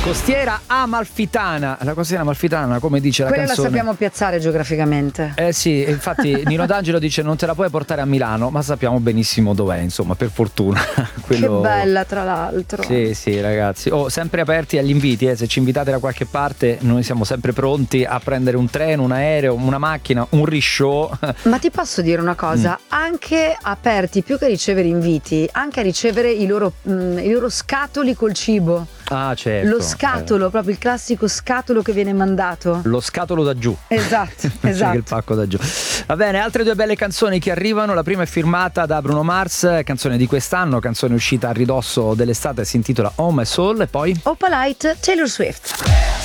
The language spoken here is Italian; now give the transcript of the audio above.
Costiera Amalfitana, la costiera amalfitana, come dice la Quella canzone. la sappiamo piazzare geograficamente. Sì, infatti Nino D'Angelo dice non te la puoi portare a Milano, ma sappiamo benissimo dov'è, insomma, per fortuna. Quello... Che bella, tra l'altro. Sì, ragazzi. Sempre aperti agli inviti, se ci invitate da qualche parte, noi siamo sempre pronti a prendere un treno, un aereo, una macchina, un rishow. Ma ti posso dire una cosa, anche aperti più che a ricevere inviti, anche a ricevere i loro scatoli col cibo. Ah, certo. Lo scatolo, proprio il classico scatolo che viene mandato. Lo scatolo da giù. Esatto, C'è esatto. il pacco da giù. Va bene, altre due belle canzoni che arrivano. La prima è firmata da Bruno Mars, canzone di quest'anno, canzone uscita a ridosso dell'estate, si intitola Home and Soul, e poi Opalite, Taylor Swift.